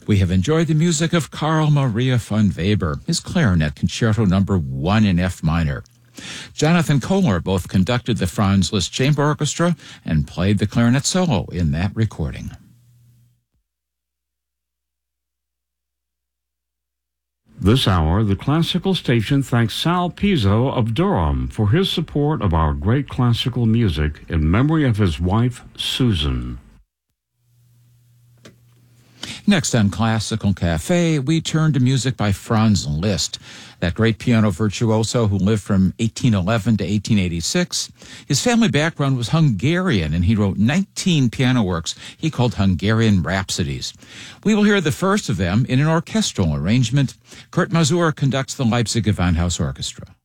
We have enjoyed the music of Carl Maria von Weber, his clarinet Concerto No. 1 in F minor. Jonathan Kohler both conducted the Franz Liszt Chamber Orchestra and played the clarinet solo in that recording. This hour, the Classical Station thanks Sal Pizzo of Durham for his support of our great classical music in memory of his wife, Susan. Next on Classical Cafe, we turn to music by Franz Liszt, that great piano virtuoso who lived from 1811 to 1886. His family background was Hungarian, and he wrote 19 piano works he called Hungarian Rhapsodies. We will hear the first of them in an orchestral arrangement. Kurt Masur conducts the Leipzig Gewandhaus Orchestra.